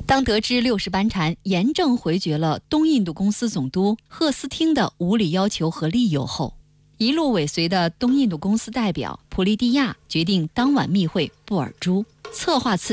当得知60班禅严正回绝了东印度公司总督赫斯汀的无理要求和利诱后，一路尾随的东印度公司代表普利蒂亚决定当晚密会布尔珠，策划此